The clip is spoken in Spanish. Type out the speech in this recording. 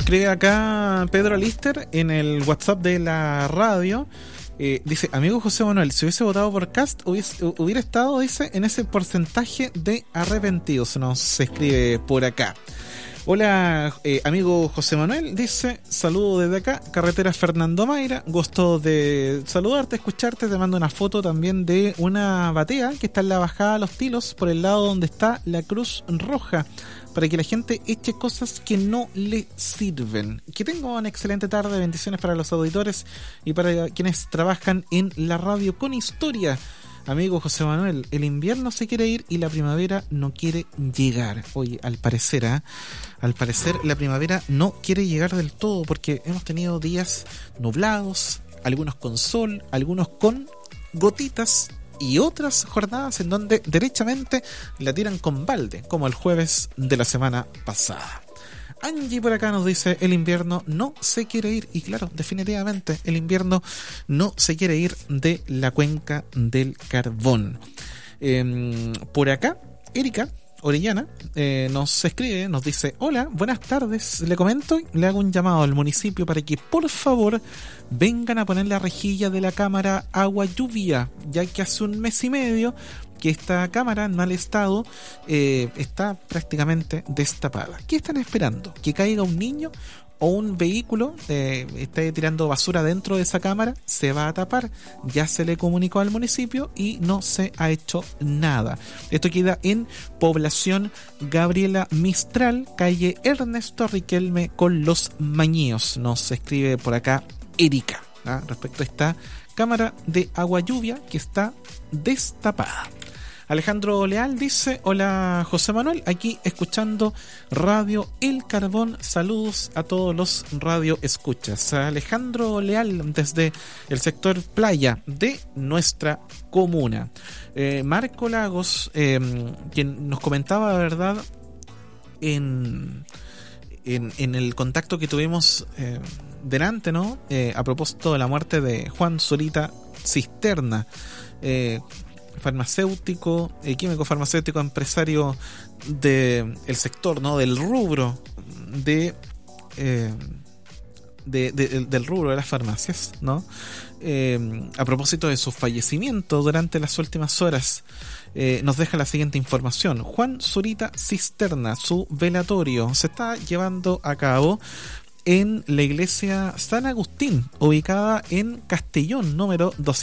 escribe acá Pedro Alister en el WhatsApp de la radio. Dice, amigo José Manuel, si hubiese votado por Kast, hubiera estado, dice, en ese porcentaje de arrepentidos. Nos escribe por acá. Hola, amigo José Manuel, dice, saludo desde acá, carretera Fernando Mayra, gusto de saludarte, escucharte, te mando una foto también de una batea que está en la bajada a Los Tilos, por el lado donde está la Cruz Roja, para que la gente eche cosas que no le sirven. Que tenga una excelente tarde, bendiciones para los auditores y para quienes trabajan en la radio con historia. Amigo José Manuel, el invierno se quiere ir y la primavera no quiere llegar. Oye, al parecer la primavera no quiere llegar del todo, porque hemos tenido días nublados, algunos con sol, algunos con gotitas y otras jornadas en donde derechamente la tiran con balde, como el jueves de la semana pasada. Angie por acá nos dice, el invierno no se quiere ir, y claro, definitivamente el invierno no se quiere ir de la cuenca del carbón. Por acá, Erika Orellana nos escribe, nos dice, hola, buenas tardes, le comento, le hago un llamado al municipio para que por favor vengan a poner la rejilla de la cámara agua lluvia, ya que hace un mes y medio que esta cámara en mal estado está prácticamente destapada. ¿Qué están esperando? ¿Que caiga un niño o un vehículo esté tirando basura dentro de esa cámara? Se va a tapar. Ya se le comunicó al municipio y no se ha hecho nada. Esto queda en Población Gabriela Mistral, calle Ernesto Riquelme con Los Mañíos. Nos escribe por acá Erika, respecto a esta cámara de agua lluvia que está destapada. Alejandro Leal dice, hola José Manuel, aquí escuchando Radio El Carbón, saludos a todos los radio escuchas. Alejandro Leal desde el sector playa de nuestra comuna. Marco Lagos, quien nos comentaba, ¿verdad?, en el contacto que tuvimos delante, ¿no?, a propósito de la muerte de Juan Zurita Cisterna, farmacéutico, químico farmacéutico, empresario del sector, ¿no?, del rubro del rubro de las farmacias, ¿no? A propósito de su fallecimiento durante las últimas horas, nos deja la siguiente información. Juan Zurita Cisterna, su velatorio se está llevando a cabo en la iglesia San Agustín, ubicada en Castellón, número 200.